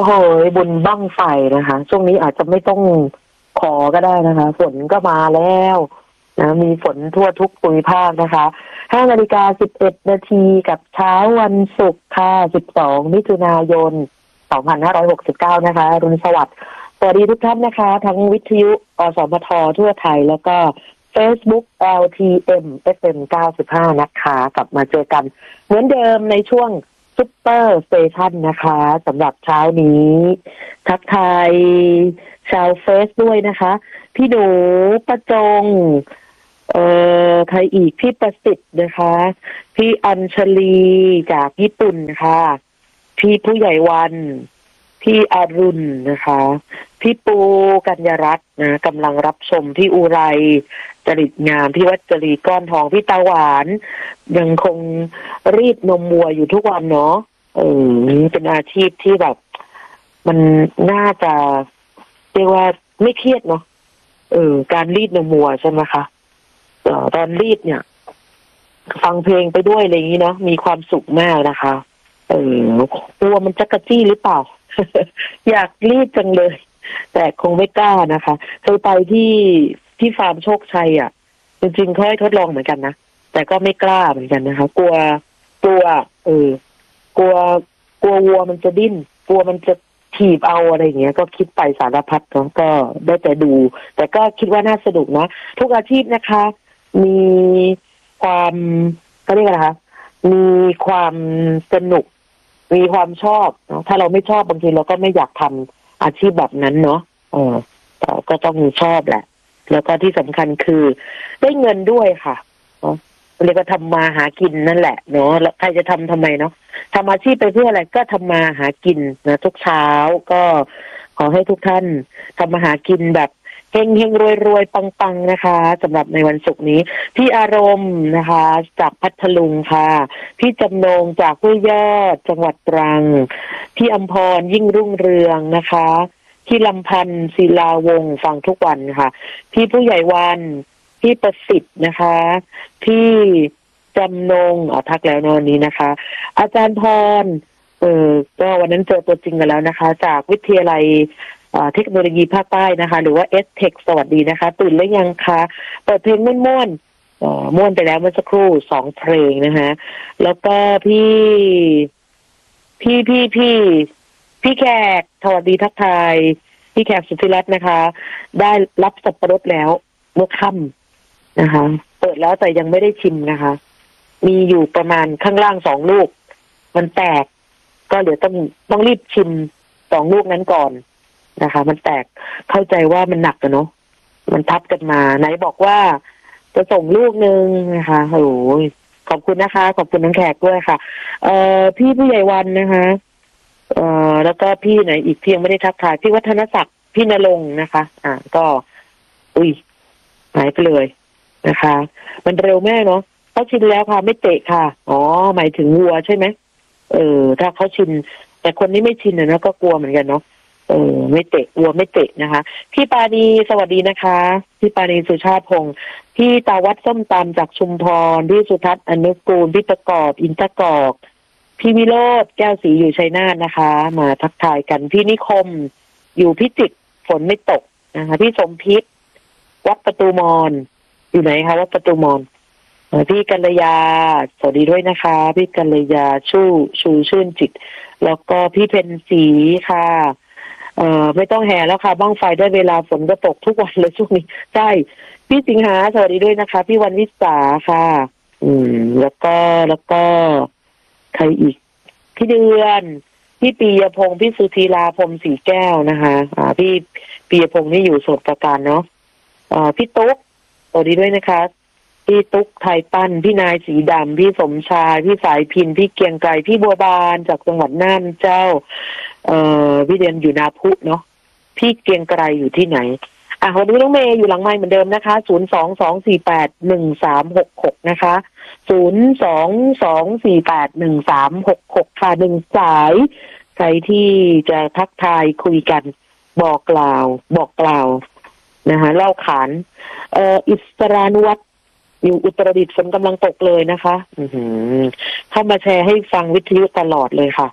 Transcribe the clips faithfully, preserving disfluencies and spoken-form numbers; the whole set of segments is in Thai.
โหบุญบั้งไฟนะคะช่วงนี้อาจจะไม่ต้องขอก็ได้นะคะฝนก็มาแล้วนะมีฝนทั่วทุกภูมิภาคนะคะห้านาฬิกาสิบเอ็ดนาทีกับเช้าวันศุกร์ค่ะสิบสองมิถุนายนสองพันห้าร้อยหกสิบเก้านะคะรุ่นสวัสดิ์สวัสดีทุกท่านนะคะทั้งวิทยุอสมททั่วไทยแล้วก็ Facebook แอล ที เอ็ม เอฟ เอ็ม เก้าสิบห้านะคะกลับมาเจอกันเหมือนเดิมในช่วงซุปเปอร์สเตชันนะคะสำหรับเช้านี้ทักทายชาวเฟซด้วยนะคะพี่หนูประจงเอ่อใครอีกพี่ประสิทธิ์นะคะพี่อัญชลีจากญี่ปุ่นค่ะพี่ผู้ใหญ่วันพี่อรุณนะคะพี่ปูกัญญารัตน์นะกำลังรับชมพี่อุไรจริตงามพี่วัชรีก้อนทองพี่ตาหวานยังคงรีดนมวัวอยู่ทุกวันเนาะเออนี่เป็นอาชีพที่แบบมันน่าจะเรียกว่าไม่เครียดเนาะเออการรีดนมวัวใช่ไหมคะเออตอนรีดเนี่ยฟังเพลงไปด้วยอะไรอย่างนี้เนาะมีความสุขมากนะคะเออกลัวมันจะกระจี้หรือเปล่า อยากรีดจังเลยแต่คงไม่กล้านะคะเคยไปที่ที่ฟาร์มโชคชัยอ่ะจริงๆเขาให้ทดลองเหมือนกันนะแต่ก็ไม่กล้าเหมือนกันนะคะกลัวกลัวเออกลัวกลัววัวมันจะดิ้นกลัวมันจะถีบเอาอะไรอย่างเงี้ยก็คิดไปสารพัดเนาะก็ได้แต่ดูแต่ก็คิดว่าน่าสนุกนะทุกอาชีพนะคะมีความก็เรียกอะไรคะมีความสนุกมีความชอบเนาะถ้าเราไม่ชอบบางทีเราก็ไม่อยากทำอาชีพแบบนั้นเนาะเออแต่ก็ต้องมีชอบแหละแล้วก็ที่สำคัญคือได้เงินด้วยค่ะเนาะเรียกว่าทำมาหากินนั่นแหละเนาะแล้วใครจะทำทำไมเนาะทำอาชีพไปเพื่ออะไรก็ทำมาหากินนะทุกเช้าก็ขอให้ทุกท่านทำมาหากินแบบเฮงเฮงรวยรวยปังปังนะคะสำหรับในวันศุกร์นี้พี่อารมณ์นะคะจากพัทลุงค่ะพี่จำนงจากห้วยยอดจังหวัดตรังพี่อมพรยิ่งรุ่งเรืองนะคะพี่ลำพันธ์ศิลาวงศ์ฟังทุกวันค่ะพี่ผู้ใหญ่วันพี่ประสิทธิ์นะคะพี่จำนงอ๋อทักแล้วนอนนี้นะคะอาจารย์พรเออก็วันนั้นเจอตัวจริงกันแล้วนะคะจากวิทยาลัยเทคโนโลยีภาคใต้นะคะหรือว่า เอส เทค สวัสดีนะคะตื่นแล้วยังคะเปิดเพลงม่วนๆม่วนไปแล้วเมื่อสักครู่สองเพลงนะคะแล้วก็พี่พี่พี่พี่พี่แขกสวัสดีทักทายพี่แขกสุธิรัตน์นะคะได้รับสับปะรดแล้วเมื่อค่ำนะคะเปิดแล้วแต่ยังไม่ได้ชิมนะคะมีอยู่ประมาณข้างล่างสองลูกมันแตกก็เดี๋ยวต้องต้องรีบชิมสองลูกนั้นก่อนนะคะมันแตกเข้าใจว่ามันหนักอะเนาะมันทับกันมาไหนบอกว่าจะส่งลูกนึงนะคะโอ้ยขอบคุณนะคะขอบคุณน้องแขกด้วยค่ะเอ่อพี่ผู้ใหญ่วันนะคะเอ่อแล้วก็พี่ไหนอีกเพียงไม่ได้ทักทายพี่วัฒนศักดิ์พี่ณรงค์นะคะอ่าก็อุ้ยหายไปเลยนะคะมันเร็วแม่เนาะเขาชินแล้วค่ะไม่เตะค่ะอ๋อหมายถึงวัวใช่ไหมเออถ้าเขาชินแต่คนนี้ไม่ชินนะก็กลัวเหมือนกันเนาะเออไม่เตะวัวไม่เตะนะคะพี่ปานีสวัสดีนะคะพี่ปานีสุชาติพงศ์พี่ตาวัดส้มตำจากชุมพรพี่สุทัศน์อนุกูลพี่ประกอบอินทกอกพี่วิโรจน์แก้วศรีอยู่ชัยนาทนะคะมาทักทายกันพี่นิคมอยู่พิจิตรฝนไม่ตกนะคะพี่สมพิษวัดประตูมอนอยู่ไหนคะวัดประตูมอนพี่กัลยาสวัสดีด้วยนะคะพี่กัลยาชู่ชูชื่นจิตแล้วก็พี่เพนสีค่ะเอ่อไม่ต้องแห่แล้วค่ะบ้างไฟได้เวลาฝนก็ตกทุกวันเลยช่วงนี้ใช่พี่สิงหาสวัสดีด้วยนะคะพี่วันวิสาค่ะอืมแล้วก็แล้วก็ใครอีกพี่เดือนพี่ปียพงศ์พี่สุธีราพรมสีแก้วนะคะอ่าพี่ปียพงศ์นี่อยู่สมุทรปราการเนาะอ่าพี่ตุ๊กสวัสดีด้วยนะคะพี่ตุ๊กไทยปั้นพี่นายสีดำพี่สมชายพี่สายพินพี่เกียงไกรพี่บัวบานจากจังหวัดน่านเจ้าเอ่อพี่เรียนอยู่นาพุเนาะพี่เกียงไกรอยู่ที่ไหนอ่ะวันนี้น้องเมย์อยู่หลังไมค์เหมือนเดิมนะคะศูนย์ สอง สอง สี่ แปด หนึ่ง สาม หก หกนะคะศูนย์ สอง สอง สี่ แปด หนึ่ง สาม หก หกค่ะหนึ่งสายใครที่จะทักทายคุยกันบอกกล่าวบอกกล่าวนะคะเล่าขานเอ่ออิสรานุวัฒน์อยู่อุตรดิตถ์ฝนกำลังตกเลยนะคะอือหือเข้ามาแชร์ให้ฟังวิทยุตลอดเลยค่ะ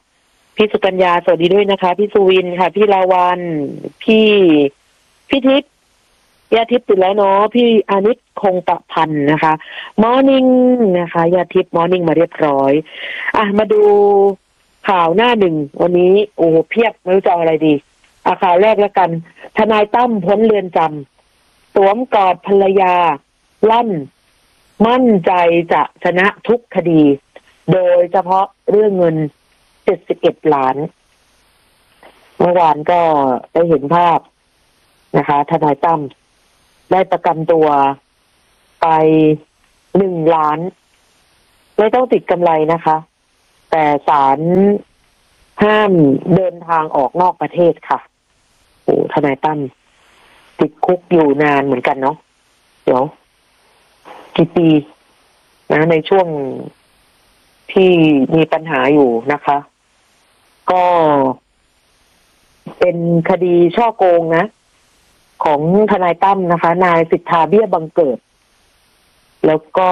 พี่สุกัญญาสวัสดีด้วยนะคะพี่สุวินค่ะพี่ลาวันพี่พี่ทิพย์ยาทิพย์ติดแล้วเนาะพี่อานิตคงประพันธ์นะคะมอร์นิ่งนะคะยาทิพย์มอร์นิ่งมาเรียบร้อยอ่ะมาดูข่าวหน้าหนึ่งวันนี้โอ้เพียบไม่รู้จะเอาอะไรดีอ่ะข่าวแรกแล้วกันทนายตั้มพ้นเรือนจำสวมกอดภรรยาลั่นมั่นใจจะชนะทุกคดีโดยเฉพาะเรื่องเงินเจ็ดสิบเอ็ดล้านเมื่อวานก็ได้เห็นภาพนะคะทนายตั้มได้ประกันตัวไปหนึ่งล้านไม่ต้องติดกำไรนะคะแต่ศาลห้ามเดินทางออกนอกประเทศค่ะโอ้ทนายตั้มติดคุกอยู่นานเหมือนกันเนาะเดี๋ยวกี่ปีนะในช่วงที่มีปัญหาอยู่นะคะก็เป็นคดีช่อโกงนะของทนายตั้มนะคะนายสิทธาเบี้ยบังเกิดแล้วก็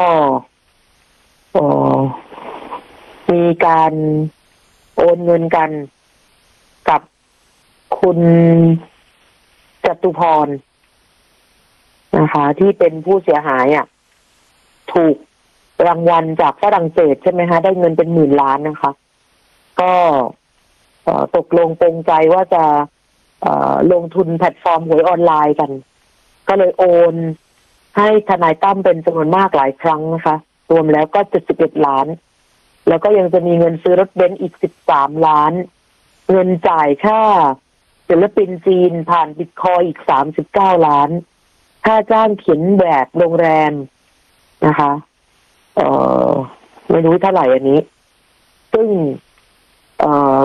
มีการโอนเงินกันกับคุณจตุพรนะคะที่เป็นผู้เสียหายอ่ะถูกรางวัลจากฝรั่งเศสใช่ไหมคะได้เงินเป็นหมื่นล้านนะคะก็ตกลงปรงใจว่าจะลงทุนแพลตฟอร์มหวยออนไลน์กันก็เลยโอนให้ทนายตั้มเป็นจำนวนมากหลายครั้งนะคะรวมแล้วก็เจ็ดสิบเอ็ดล้านแล้วก็ยังจะมีเงินซื้อรถเบนซ์อีกสิบสามล้านเงินจ่ายค่าศิลปินจีนผ่านบิตคอยอีกสามสิบเก้าล้านค่าจ้างเขียนแบบโรงแรมนะคะเอ่อไม่รู้เท่าไหร่อันนี้ซึ่งเอ่อ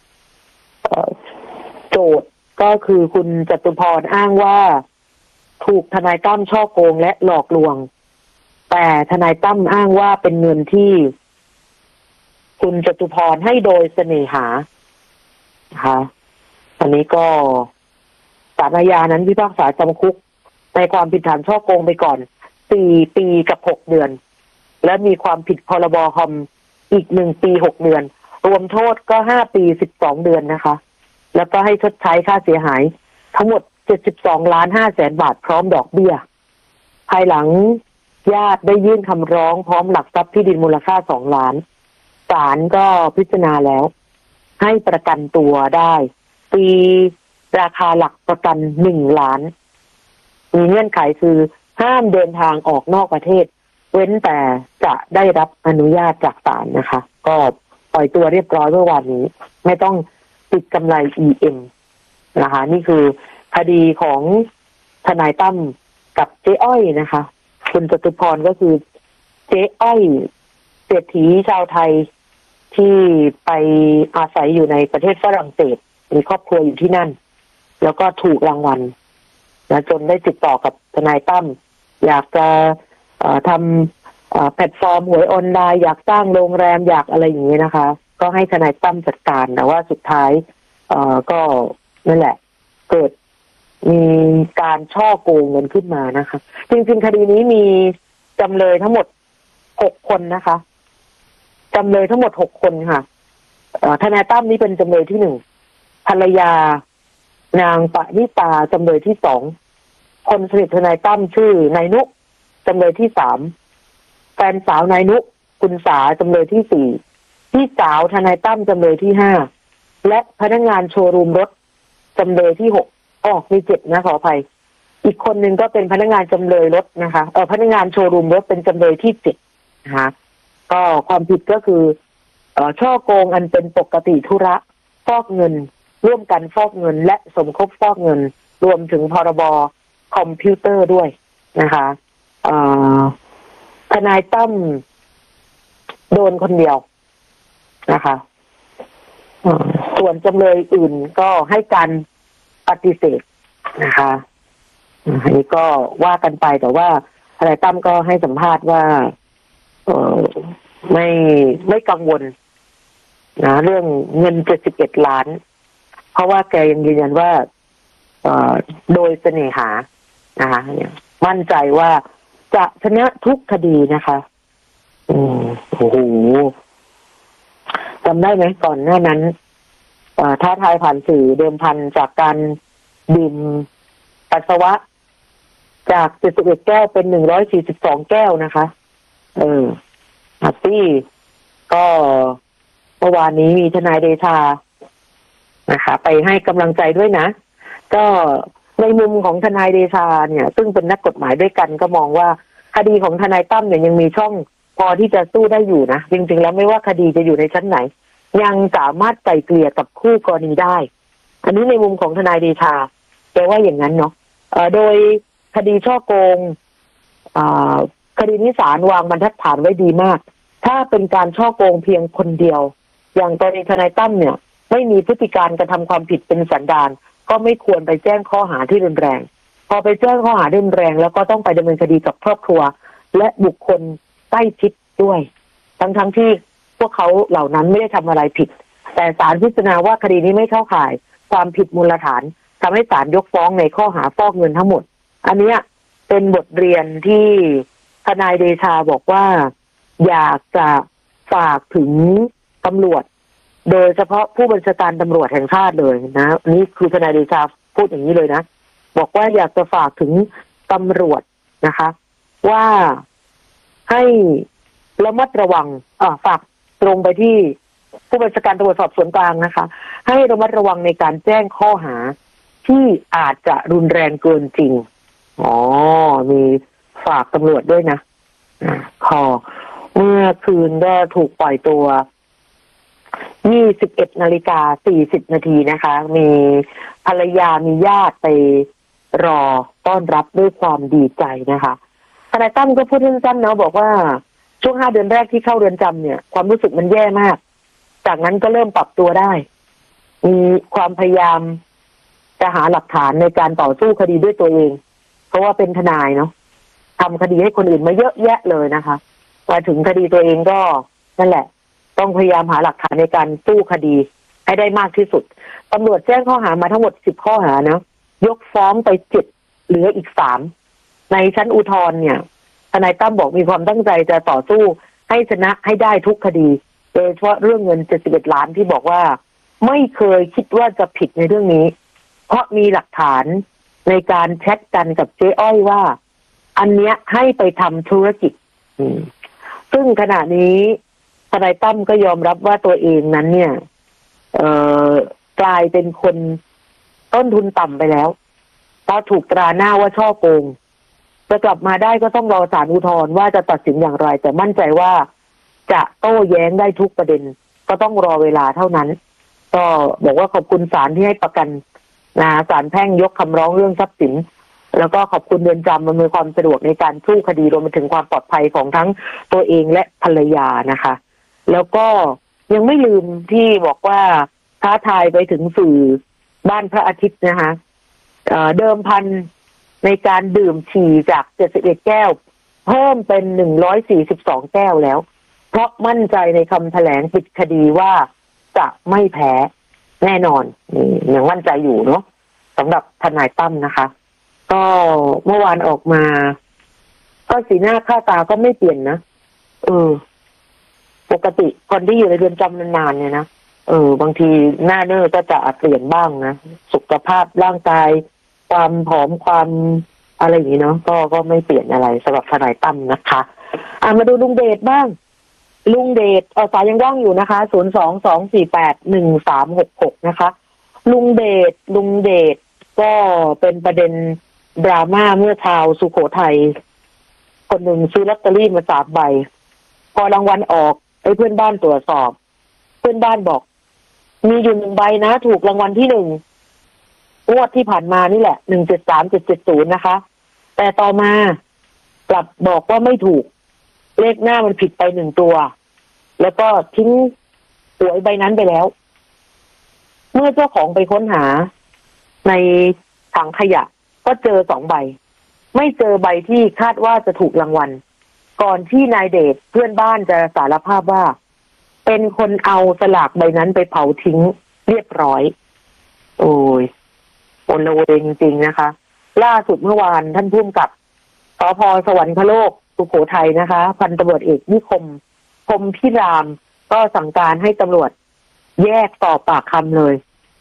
โจทย์ก็คือคุณจตุพรอ้างว่าถูกทนายตั้มฉ้อโกงและหลอกลวงแต่ทนายตั้มอ้างว่าเป็นเงินที่คุณจตุพรให้โดยเสน่หานะคะอันนี้ก็ศาลอาญานั้นพิพากษาจำคุกในความผิดฐานฉ้อโกงไปก่อนสี่ปีกับหกเดือนและมีความผิดพรบคอมอีกหนึ่งปีหกเดือนรวมโทษก็ห้าปีสิบสองเดือนนะคะแล้วก็ให้ชดใช้ค่าเสียหายทั้งหมดเจ็ดสิบสองล้านห้าแสนบาทพร้อมดอกเบี้ยภายหลังญาติได้ยื่นคำร้องพร้อมหลักทรัพย์ที่ดินมูลค่าสองล้านศาลก็พิจารณาแล้วให้ประกันตัวได้ปีราคาหลักประกันหนึ่งล้านมีเงื่อนไขคือห้ามเดินทางออกนอกประเทศเว้นแต่จะได้รับอนุญาตจากศาลนะคะก็ปล่อยตัวเรียบร้อยเมื่อวานนี้ไม่ต้องติดกำไร อี เอ็ม นะคะนี่คือคดีของทนายตั้มกับเจ๊อ้อยนะคะคุณจตุพรก็คือเจ๊อ้อยเศรษฐีชาวไทยที่ไปอาศัยอยู่ในประเทศฝรั่งเศสมีครอบครัวอยู่ที่นั่นแล้วก็ถูกรางวัลนะจนได้ติดต่อกับทนายตั้มอยากจะทำแพลตฟอร์มหวยออนไลน์อยากสร้างโรงแรมอยากอะไรอย่างนี้นะคะก็ให้ทนายตั้มจัดการแต่ว่าสุดท้ายเอ่อก็นั่นแหละเกิดมีการช่อโกงเงินขึ้นมานะคะจริงๆคดีนี้มีจำเลยทั้งหมดหกคนนะคะจำเลยทั้งหมดหกคนค่ะทนายตั้มนี่เป็นจำเลยที่หนึ่งภรรยานางปณิตาจำเลยที่สองคนสนิททนายตั้มชื่อนายนุจำเลยที่สามแฟนสาวนายนุคุณสาจำเลยที่สี่พี่สาวทนายตั้มจำเลยที่ห้าและพนักงานโชว์รูมรถจำเลยที่หกอ๋อมีเจ็ดนะขออภัยอีกคนนึงก็เป็นพนักงานจำเลยรถนะคะเออพนักงานโชว์รูมรถเป็นจำเลยที่เจ็ดนะคะก็ความผิดก็คือเอ่อช่อโกงอันเป็นปกติธุระฟอกเงินร่วมกันฟอกเงินและสมคบฟอกเงินรวมถึงพรบคอมพิวเตอร์ด้วยนะคะเอ่อทนายตั้มโดนคนเดียวนะคะส่วนจำเลยอื่นก็ให้การปฏิเสธนะคะอันนี้ก็ว่ากันไปแต่ว่าทนายตั้มก็ให้สัมภาษณ์ว่าเออไม่ไม่กังวลนะเรื่องเงินเจ็ดสิบเอ็ดล้านเพราะว่าแกยังยืนยันว่าเอ่อโดยเสน่หานะคะเนี่ยมั่นใจว่าจะชนะทุกคดีนะคะอืมโอ้โหจำได้ไหมก่อนหน้านั้นท้าทายผ่านสื่อเดิมพันจากการดื่มปัสสาวะจากเจ็ดสิบเอ็ดแก้วเป็นหนึ่งร้อยสี่สิบสองแก้วนะคะเออฮัตตี้ก็เมื่อวานนี้มีทนายเดชานะคะไปให้กำลังใจด้วยนะก็ในมุมของทนายเดชาเนี่ยซึ่งเป็นนักกฎหมายด้วยกันก็มองว่าคดีของทนายตั้มเนี่ยยังมีช่องพอที่จะสู้ได้อยู่นะจริงๆแล้วไม่ว่าคดีจะอยู่ในชั้นไหนยังสามารถไกล่เกลี่ยกับคู่กรณีได้อันนี้ในมุมของทนายเดชาแกว่าอย่างนั้นเนาะโดยคดีช่อโกงคดีนี้ศาลวางบรรทัดฐานไว้ดีมากถ้าเป็นการช่อโกงเพียงคนเดียวอย่างกรณีทนายตั้มเนี่ยไม่มีพฤติการกระทำความผิดเป็นสันดานก็ไม่ควรไปแจ้งข้อหาที่รุนแรงพอไปแจ้งข้อหารุนแรงแล้วก็ต้องไปดำเนินคดีกับครอบครัวและบุคคลใกล้ชิดด้วยทั้งทั้งที่พวกเขาเหล่านั้นไม่ได้ทำอะไรผิดแต่ศาลพิจารณาว่าคดีนี้ไม่เข้าข่ายความผิดมูลฐานทำให้ศาลยกฟ้องในข้อหาฟอกเงินทั้งหมดอันนี้เป็นบทเรียนที่ทนายเดชาบอกว่าอยากจะฝากถึงตำรวจโดยเฉพาะผู้บัญชาการตำรวจแห่งชาติเลยนะนี่คือทนายเดชาพูดอย่างนี้เลยนะบอกว่าอยากจะฝากถึงตำรวจนะคะว่าให้ระมัดระวังอ่าฝากตรงไปที่ผู้บัญชาการตำรวจสอบสวนกลางนะคะให้ระมัดระวังในการแจ้งข้อหาที่อาจจะรุนแรงเกินจริงอ๋อมีฝากตำรวจด้วยนะพอเมื่อคืนก็ถูกปล่อยตัวยี่สิบเอ็ดนาฬิกาสี่สิบนาทีนะคะมีภรรยามีญาติไปรอต้อนรับด้วยความดีใจนะคะทนายตั้มก็พูดสั้นๆนะบอกว่าช่วงห้าเดือนแรกที่เข้าเรือนจำเนี่ยความรู้สึกมันแย่มากจากนั้นก็เริ่มปรับตัวได้มีความพยายามจะหาหลักฐานในการต่อสู้คดีด้วยตัวเองเพราะว่าเป็นทนายเนาะทำคดีให้คนอื่นมาเยอะแยะเลยนะคะมาถึงคดีตัวเองก็นั่นแหละต้องพยายามหาหลักฐานในการสู้คดีให้ได้มากที่สุดตำรวจแจ้งข้อหามาทั้งหมดสิบข้อหานะยกฟ้องไปเจ็ดเหลืออีกสามในชั้นอุทธรณ์เนี่ยทนายตั้มบอกมีความตั้งใจจะต่อสู้ให้ชนะให้ได้ทุกคดีโดยเฉพาะเรื่องเงินเจ็ดสิบเอ็ดล้านที่บอกว่าไม่เคยคิดว่าจะผิดในเรื่องนี้เพราะมีหลักฐานในการแชทกันกับเจ๊อ้อยว่าอันเนี้ยให้ไปทำธุรกิจซึ่งขณะนี้ทนายตั้มก็ยอมรับว่าตัวเองนั้นเนี่ยเอ่อกลายเป็นคนต้นทุนต่ำไปแล้วเพราะถูกตราหน้าว่าช่อโกงจะกลับมาได้ก็ต้องรอศาลอุทธรณ์ว่าจะตัดสินอย่างไรแต่มั่นใจว่าจะโต้แย้งได้ทุกประเด็นก็ต้องรอเวลาเท่านั้นก็บอกว่าขอบคุณศาลที่ให้ประกันนะศาลแพ่งยกคำร้องเรื่องทรัพย์สินแล้วก็ขอบคุณเรือนจำอำนวยความสะดวกในการสู้คดีรวมไปถึงความปลอดภัยของทั้งตัวเองและภรรยานะคะแล้วก็ยังไม่ลืมที่บอกว่าท้าทายไปถึงสื่อบ้านพระอาทิตย์นะคะเดิมพันในการดื่มฉี่จากเจ็ดสิบเอ็ดแก้วเพิ่มเป็นหนึ่งร้อยสี่สิบสองแก้วแล้วเพราะมั่นใจในคำแถลงปิดคดีว่าจะไม่แพ้แน่นอนนี่ยังมั่นใจอยู่เนาะสำหรับทนายตั้มนะคะก็เมื่อวานออกมาก็สีหน้าค่าตาก็ไม่เปลี่ยนนะเออปกติคนที่อยู่ในเรือนจำนานๆเนี่ยนะเออบางทีหน้าเนื้อก็จะเปลี่ยนบ้างนะสุขภาพร่างกายความผอมความอะไรอย่างนี้เนาะก็ก็ไม่เปลี่ยนอะไรสำหรับทนายตั้มนะคะอ่ะมาดูลุงเดชบ้างลุงเดชเอาสายยังว่างอยู่นะคะศูนย์สองสองสี่แปดหนึ่งสามหกหกนะคะลุงเดชลุงเดชก็เป็นประเด็นดราม่าเมื่อชาวสุโขทัยคนหนึ่งซื้อลอตเตอรี่มาสามใบพอรางวัลออกไอ้เพื่อนบ้านตรวจสอบเพื่อนบ้านบอกมีอยู่หนึ่งใบนะถูกรางวัลที่หนึ่งงวดที่ผ่านมานี่แหละหนึ่งเจ็ดสามเจ็ดเจ็ดศูนย์นะคะแต่ต่อมากลับบอกว่าไม่ถูกเลขหน้ามันผิดไปหนึ่งตัวแล้วก็ทิ้งหวยใบนั้นไปแล้วเมื่อเจ้าของไปค้นหาในถังขยะก็เจอสองใบไม่เจอใบที่คาดว่าจะถูกรางวัลก่อนที่นายเดชเพื่อนบ้านจะสารภาพว่าเป็นคนเอาสลากใบนั้นไปเผาทิ้งเรียบร้อยโอ้ยโอนละเวงจริงๆนะคะล่าสุดเมื่อวานท่านผู้กำกับสภ.สวรรคโลกสุโขทัยนะคะพันตำรวจเอกนิคมพรหมพิรามก็สั่งการให้ตำรวจแยกสอบปากคำเลย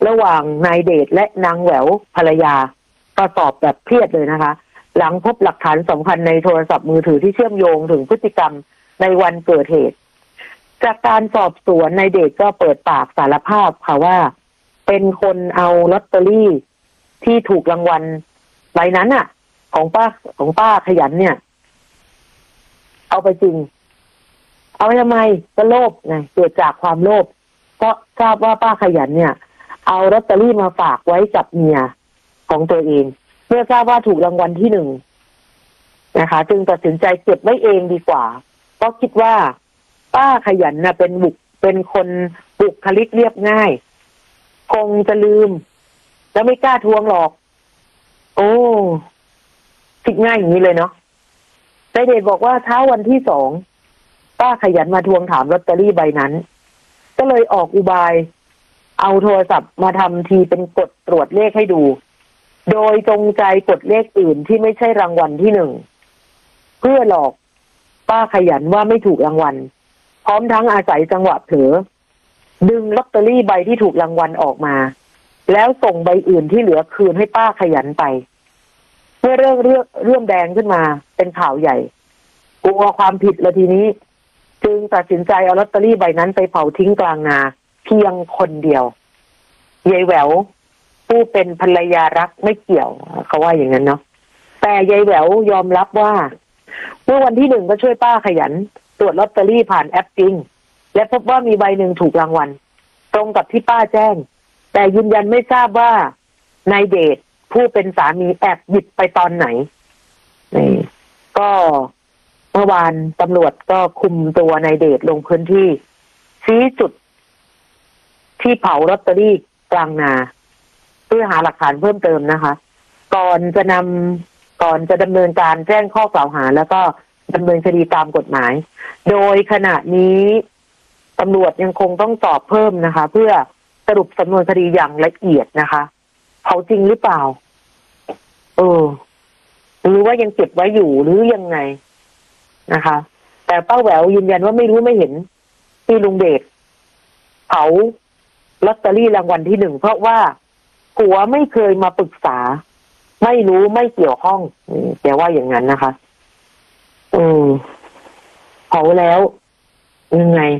ระหว่างนายเดชและนางแหววภรรยาก็สอบแบบเครียดเลยนะคะหลังพบหลักฐานสำคัญในโทรศัพท์มือถือที่เชื่อมโยงถึงพฤติกรรมในวันเกิดเหตุจากการสอบสวนนายเดชก็เปิดปากสารภาพค่ะว่าเป็นคนเอาลอตเตอรี่ที่ถูกรางวัลใบนั้นอ่ะของป้าของป้าขยันเนี่ยเอาไปจริงเอาไปทำไมก็โลภไงเกิดจากความโลภเพราะทราบว่าป้าขยันเนี่ยเอาลอตเตอรี่มาฝากไว้กับเมียของตัวเองเมื่อทราบว่าถูกรางวัลที่หนึ่งนะคะจึงตัดสินใจเก็บไว้เองดีกว่าเพราะคิดว่าป้าขยันน่ะเป็นบุคเป็นคนบุคลิกเรียบง่ายคงจะลืมแล้วไม่กล้าทวงหรอกโอ้คิดง่ายอย่างนี้เลยเนาะนายเดชบอกว่าเช้าวันที่สองป้าขยันมาทวงถามลอตเตอรี่ใบนั้นก็เลยออกอุบายเอาโทรศัพท์มาทำทีเป็นกดตรวจเลขให้ดูโดยจงใจกดเลขอื่นที่ไม่ใช่รางวัลที่หนึ่งเพื่อหลอกป้าขยันว่าไม่ถูกรางวัลพร้อมทั้งอาศัยจังหวะเผลอดึงลอตเตอรี่ใบที่ถูกรางวัลออกมาแล้วส่งใบอื่นที่เหลือคืนให้ป้าขยันไปเมื่อเรื่องเรื่องเรื่องแดงขึ้นมาเป็นข่าวใหญ่กลัวความผิดแล้วทีนี้จึงตัดสินใจเอาลอตเตอรี่ใบนั้นไปเผาทิ้งกลางนาเพียงคนเดียวยายแหววผู้เป็นภรรยารักไม่เกี่ยวเขาว่าอย่างนั้นเนาะแต่ยายแหววยอมรับว่าเมื่อวันที่หนึ่งก็ช่วยป้าขยันตรวจลอตเตอรี่ผ่านแอปจริงและพบว่ามีใบหนึ่งถูกรางวัลตรงกับที่ป้าแจ้งแต่ยืนยันไม่ทราบว่านายเดชผู้เป็นสามีแอบหยิบไปตอนไหนนี่ก็เมื่อวานตำรวจก็คุมตัวนายเดชลงพื้นที่ชี้จุดที่เผาลอตเตอรี่กลางนาเพื่อหาหลักฐานเพิ่มเติมนะคะก่อนจะนำก่อนจะดำเนินการแจ้งข้อกล่าวหาแล้วก็ดำเนินคดีตามกฎหมายโดยขณะนี้ตำรวจยังคงต้องสอบเพิ่มนะคะเพื่อสรุปสำนวนคดีอย่างละเอียดนะคะเขาจริงหรือเปล่าเออหรือว่ายังเก็บไว้อยู่หรือยังไงนะคะแต่ป้าแหววยืนยันว่าไม่รู้ไม่เห็นที่ลุงเดชเผาลอตเตอรี่รางวัลที่หนึ่งเพราะว่าผัวไม่เคยมาปรึกษาไม่รู้ไม่เกี่ยวข้องแต่ว่าอย่างนั้นนะคะเออเผาแล้วยังไง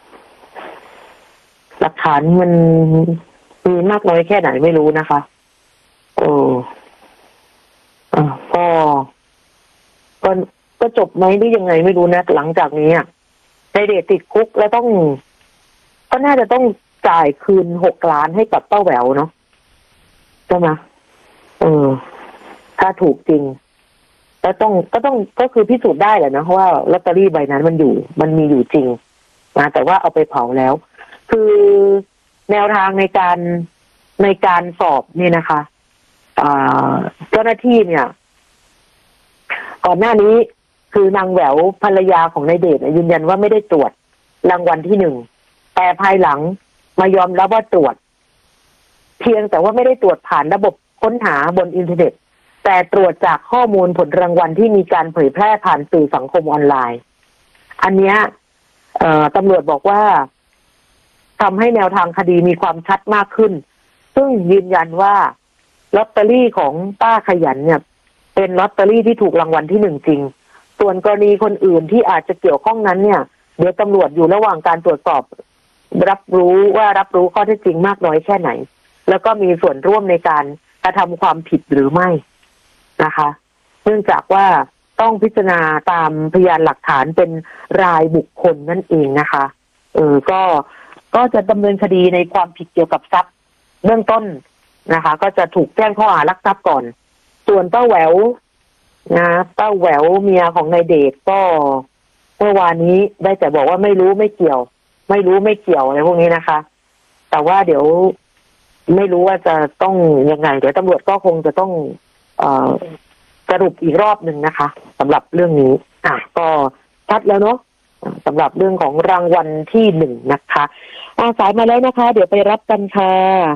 หลักฐานมันมีมากน้อยแค่ไหนไม่รู้นะคะโอ้อ่าก็ก็ก็จบไหมหรือยังไงไม่รู้นะหลังจากนี้อ่ะนายเดชติดคุกแล้วต้องก็น่าจะต้องจ่ายคืนหกล้านให้กับป้าแหววเนาะใช่ไหมเออถ้าถูกจริงก็ต้องก็ต้องก็คือพิสูจน์ได้แหละนะเพราะว่าลอตเตอรี่ใบนั้นมันอยู่มันมีอยู่จริงนะแต่ว่าเอาไปเผาแล้วคือแนวทางในการในการสอบเนี่ยนะคะเจ้าหน้าที่เนี่ยก่อนหน้านี้คือนางแหววภรรยาของนายเดชยืนยันว่าไม่ได้ตรวจรางวัลที่หนึ่งแต่ภายหลังมายอมรับว่าตรวจเพียงแต่ว่าไม่ได้ตรวจผ่านระบบค้นหาบนอินเทอร์เน็ตแต่ตรวจจากข้อมูลผลรางวัลที่มีการเผยแพร่ผ่านสื่อสังคมออนไลน์อันเนี้ยตำรวจบอกว่าทำให้แนวทางคดีมีความชัดมากขึ้นซึ่งยืนยันว่าลอตเตอรี่ของป้าขยันเนี่ยเป็นลอตเตอรี่ที่ถูกรางวัลที่หนึ่งจริงส่วนกรณีคนอื่นที่อาจจะเกี่ยวข้องนั้นเนี่ยเดี๋ยวตำรวจอยู่ระหว่างการตรวจสอบรับรู้ว่ารับรู้ข้อเท็จจริงมากน้อยแค่ไหนแล้วก็มีส่วนร่วมในการกระทำความผิดหรือไม่นะคะเนื่องจากว่าต้องพิจารณาตามพยานหลักฐานเป็นรายบุคคลนั่นเองนะคะเออก็ก็จะดำเนินคดีในความผิดเกี่ยวกับทรัพย์เบื้องต้นนะคะก็จะถูกแจ้งข้อหารักทรัพย์ก่อนส่วนป้าแหววนะป้าแหววเมียของนายเดชก็เมื่อวานนี้ได้แต่บอกว่าไม่รู้ไม่เกี่ยวไม่รู้ไม่เกี่ยวอะไรพวกนี้นะคะแต่ว่าเดี๋ยวไม่รู้ว่าจะต้องยังไงเดี๋ยวตำรวจก็คงจะต้องเอ่อสรุปอีกรอบหนึ่งนะคะสำหรับเรื่องนี้อ่ะก็ชัดแล้วเนาะสำหรับเรื่องของรางวัลที่หนึ่งนะคะอาสายมาแล้วนะคะเดี๋ยวไปรับกันค่ะ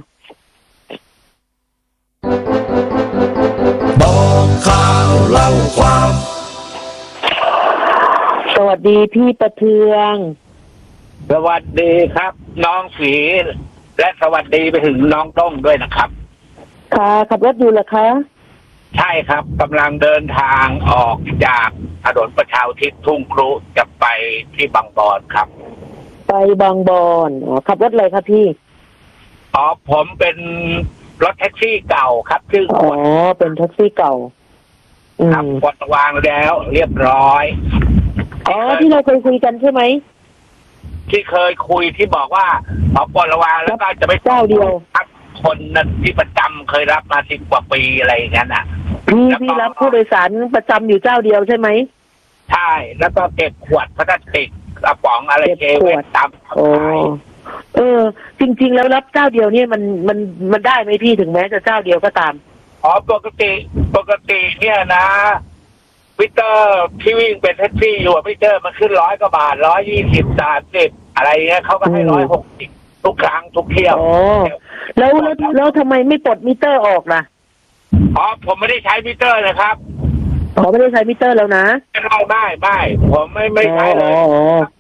บอกข่าวเล่าความสวัสดีพี่ประเทืองสวัสดีครับน้องสีและสวัสดีไปถึงน้องต้องด้วยนะครับค่ะขับรถอยู่เหรอคะใช่ครับกำลังเดินทางออกจากถนนประชาอุทิศทุ่งครุจะไปที่บางบอนครับไปบางบอนอ๋อขับรถอะไรคะพี่อ๋อผมเป็นรถแท็กซี่เก่าครับชื่ออ๋อเป็นแท็กซี่เก่า อืครับมกดวางแล้วเรียบร้อยอ๋อที่เราเคยคุยกันใช่ไหมที่เคยคุยที่บอกว่าขอปลดระวางแล้วก็จะไปเจ้าเดียวครับคนนั้นที่ประจำเคยรับมาสิบกว่าปีอะไรอย่างนั้นอ่ะพี่แล้วก็พี่รับผู้โดยสารประจำอยู่เจ้าเดียวใช่ไหมใช่แล้วก็เก็บขวดพลาสติกกระป๋องอะไรเก็บเจขเววดนตามโอ้ขายเออ จริง ๆ แล้วรับเจ้าเดียวเนี่ยมันมันมันได้ไหมพี่ถึงแม้จะเจ้าเดียวก็ตามอ๋อปกติปกติเนี่ยนะพิเตอร์ที่วิ่งเป็นแท็กซี่อยู่พิเตอร์มันขึ้นร้อยกว่าบาทร้อยยี่สิบสามสิบอะไรเงี้ยเขาก็ให้อืมร้อยหกสิบทุกครั้งทุกเที่ยวอ๋อแล้วแล้วแล้วทำไมไม่ปลดมิเตอร์ออกล่ะอ๋อผมไม่ได้ใช้มิเตอร์นะครับอ๋อไม่ได้ใช้มิเตอร์แล้วนะไม่ไม่ไม่ไม่ผมไม่ไม่ใช้เลยอ๋ออ๋อ